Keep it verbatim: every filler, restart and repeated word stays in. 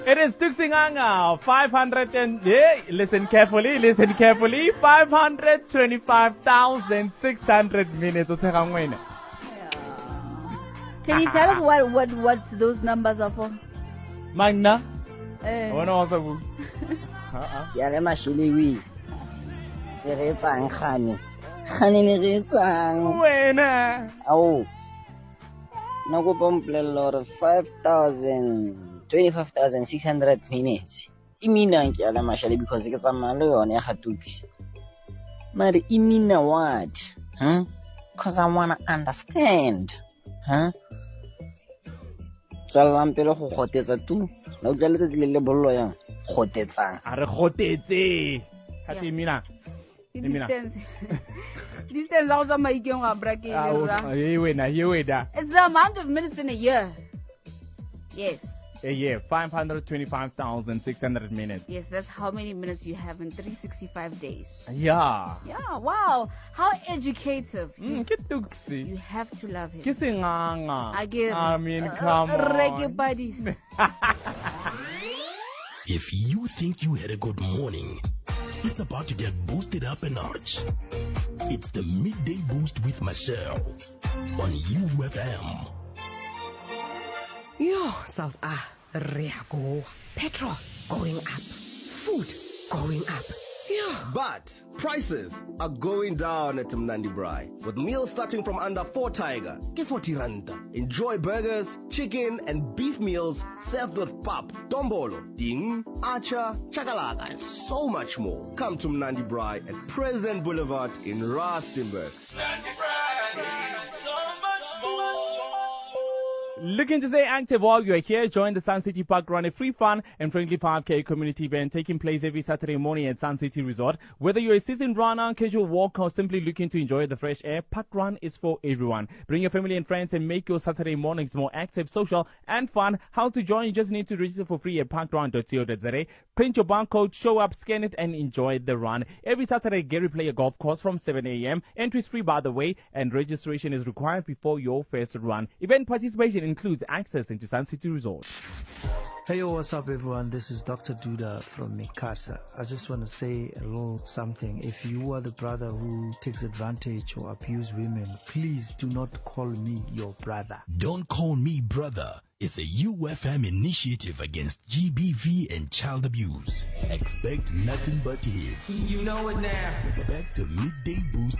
It is Tuxinganga, five hundred and, yeah, listen carefully, listen carefully, five hundred twenty-five thousand six hundred minutes. Can you tell us what, what, what those numbers are for? Magna? Eh. I want to also. Ya le mashiliwi. Le re tsang khani. Khani le re tsang. Wena. Au. Na go pomplelo re five thousand twenty-five thousand six hundred minutes. Imina ke ala mashali because ke tsamaya le yone ya gatuki. Mari imina what? Huh? Cuz I want to understand. Huh? Tsalang pele go gotetsa tu. Na o tla le le bollo yang gotetsang. Are gotetse. Kati mina. Distance. Distance out of my young bracket. It's the amount of minutes in a year. Yes. A year, five hundred twenty-five thousand six hundred minutes. Yes, that's how many minutes you have in three hundred sixty-five days. Yeah. Yeah, wow. How educative. Mm, you, you have to love it. Kissing I get I mean, uh, come on. Reggae buddies. If you think you had a good morning, it's about to get boosted up a notch. It's the Midday Boost with Michelle on U F M. Yo, South Ah, Reago. Petrol going up. Food going up. Yeah. But prices are going down at Mnandi Brai. With meals starting from under four tiger, get forty randa. Enjoy burgers, chicken, and beef meals served with pap, dombolo, ding, acha, chakalaka, and so much more. Come to Mnandi Brai at President Boulevard in Rustenburg. Mnandi Brai, so much more. Looking to stay active while you are here, join the Sun City Park Run, a free fun and friendly five K community event taking place every Saturday morning at Sun City Resort. Whether you're a seasoned runner, casual walk, or simply looking to enjoy the fresh air, Park Run is for everyone. Bring your family and friends and make your Saturday mornings more active, social, and fun. How to join? You just need to register for free at parkrun dot co dot za. Print your barcode, show up, scan it, and enjoy the run. Every Saturday, Gary play a golf course from seven a m Entry is free, by the way, and registration is required before your first run. Event participation includes access into Sun City Resort. Hey, yo, what's up, everyone? This is Doctor Duda from Mikasa. I just want to say a little something. If you are the brother who takes advantage or abuse women, please do not call me your brother. Don't call me brother. It's a U F M initiative against G B V and child abuse. Expect nothing but hits. You know it now. Back to Midday Boost.